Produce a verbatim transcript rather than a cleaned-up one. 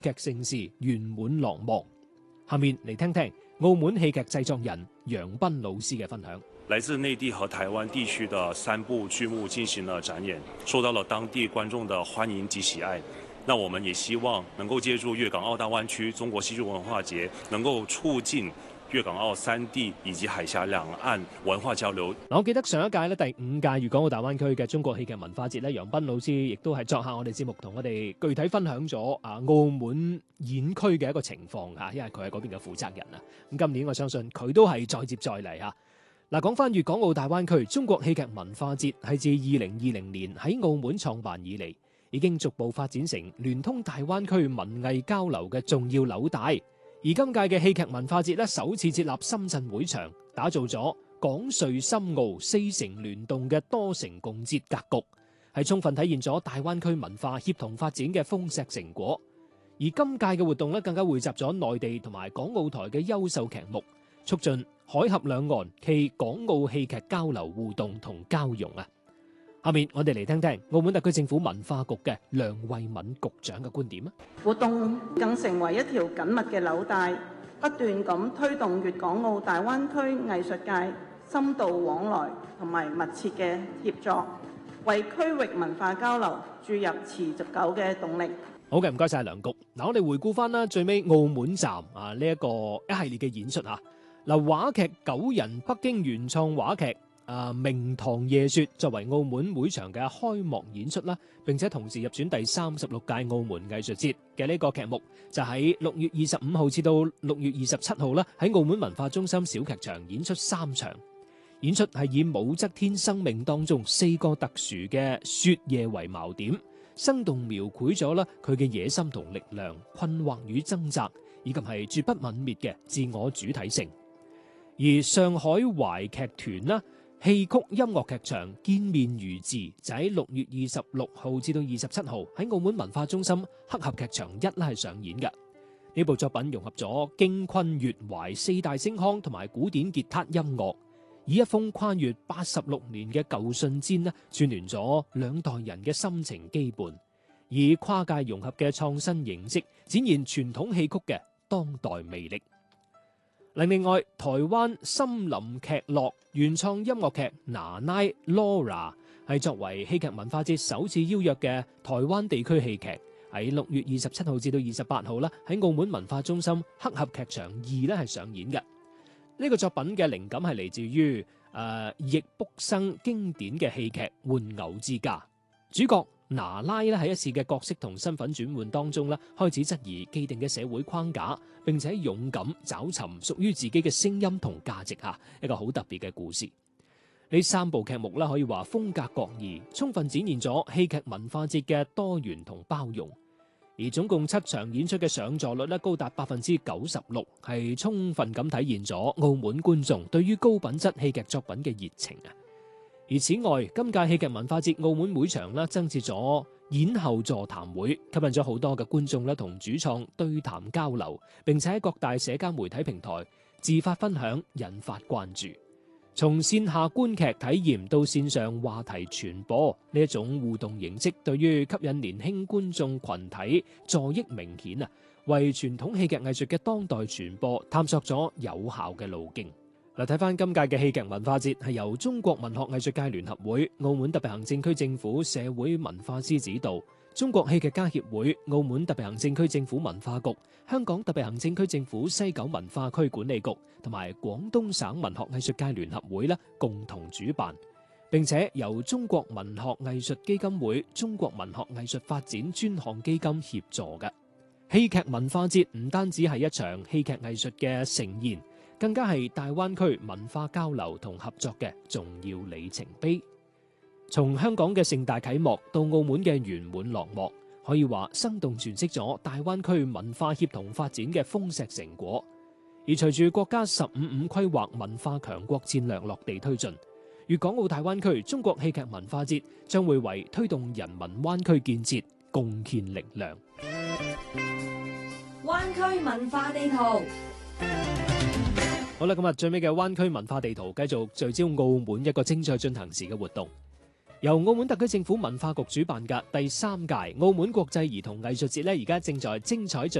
劇盛事圓滿落幕。下面嚟聽聽澳門戲劇製作人楊斌老師嘅分享。 來自內地和台灣地區的三部劇目進行了展演，受到了當地觀眾的歡迎及喜愛。那我們也希望能夠借助粵港澳大灣區中國戲劇文化節，能夠促進粵港澳三地以及海峽兩岸文化交流。 我記得上一屆咧，第五屆粵港澳大灣區嘅中國戲劇文化節咧，楊斌老師亦都係作客我哋節目，同我哋具體分享咗啊澳門演區嘅一個情況嚇，因為佢係嗰邊嘅負責人啊。咁今年我相信佢都係再接再厲嚇。嗱，講翻粵港澳大灣區中國戲劇文化節係自二零二零年喺澳門創辦以嚟，已經逐步發展成聯通大灣區文藝交流嘅重要紐帶。而今屆嘅戲劇文化節咧，首次設立深圳會場，打造咗港穗深澳四城聯動嘅多城共節格局，係充分體現咗大灣區文化協同發展嘅豐碩成果。而今屆嘅活動咧，更加匯集咗內地同埋港澳台嘅優秀劇目，促進海峽兩岸暨港澳戲劇交流互動同交融啊！下面我哋嚟聽聽澳門特區政府文化局嘅梁慧敏局長嘅觀點啊！ 活動更成為一條緊密嘅紐帶，不斷咁推動粵港澳大灣區藝術界深度往來同埋密切嘅協作，為區域文化交流注入持續久嘅動力。 好嘅，唔該晒梁局。嗱，我哋回顧翻啦，最尾澳門站啊呢一個一系列嘅演出啊，嗱，話劇九人北京原創話劇。啊！明堂夜說作為澳門會場嘅開幕演出啦，並且同時入選第三十六屆澳門藝術節嘅呢個劇目，就喺六月二十五號至到六月二十七號啦，喺澳門文化中心小劇場演出三場。演出係以武則天生命當中四個特殊嘅雪夜為矛點，生動描繪咗啦佢嘅野心同力量、困惑與掙扎，以及係絕不泯滅嘅自我主體性。而上海懷劇團啦。戲曲音樂劇場見面如字就喺六月二十六號至到二十七號喺澳門文化中心黑盒劇場一啦係上演嘅。呢部作品融合咗京昆粵淮四大聲腔同埋古典吉他音樂，以一封跨越八十六年嘅舊信笺咧，串聯咗兩代人嘅深情羈絆，以跨界融合嘅創新形式展現傳統戲曲嘅當代魅力。另外，台灣森林劇樂原創音樂劇《娜奶 Laura》係作為戲劇文化節首次邀約嘅台灣地區戲劇，喺六月二十七號至到二十八號啦，喺澳門文化中心黑盒劇場二咧係上演嘅。呢、這個作品嘅靈感係嚟自於誒易卜生經典嘅戲劇《換偶之家》，主角娜拉咧喺一次嘅角色同身份轉換當中咧，開始質疑既定嘅社會框架，並且勇敢找尋屬於自己嘅聲音同價值嚇，一個好特別嘅故事。呢三部劇目咧可以話風格各異，充分展現咗戲劇文化節嘅多元同包容。而總共七場演出嘅上座率咧高達百分之九十六，係充分咁體現咗澳門觀眾對於高品質戲劇作品嘅熱情啊！而此外，今屆戲劇文化節澳門會場咧增設咗演後座談會，吸引咗好多嘅觀眾咧同主創對談交流，並且喺各大社交媒體平台自發分享，引發關注。從線下觀劇體驗到線上話題傳播，呢一種互動形式，對於吸引年輕觀眾群體助益明顯啊！為傳統戲劇藝術嘅當代傳播探索咗有效嘅路徑。嗱，睇翻今屆嘅戲劇文化節係由中國文學藝術界聯合會、澳門特別行政區政府社會文化司指導，中國戲劇家協會、澳門特別行政區政府文化局、香港特別行政區政府西九文化區管理局同埋廣東省文學藝術界聯合會咧共同主辦，並且由中國文學藝術基金會、中國文學藝術發展專項基金協助嘅。戲劇文化節唔單止係一場戲劇藝術嘅盛宴，更加係大灣區文化交流同合作嘅重要里程碑。從香港嘅盛大啟幕到澳門嘅圓滿落幕，可以話生動詮釋咗大灣區文化協同發展嘅豐碩成果。而隨住國家十五五規劃文化強國戰略落地推進，粵港澳大灣區中國戲劇文化節將會為推動人民灣區建設貢獻力量。 灣區文化地圖。 好啦，今日最尾嘅灣區文化地圖繼續聚焦澳門一個正在進行時嘅活動。 由澳門特區政府文化局主辦嘅第三屆澳門國際兒童藝術節咧，而家正在精彩進